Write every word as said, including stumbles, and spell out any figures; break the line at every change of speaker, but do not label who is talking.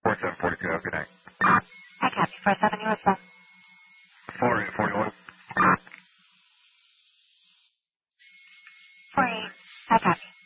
four seven four two, have a good night.
I copy. four seven, you as well.
four eight four one.
four eight, I copy.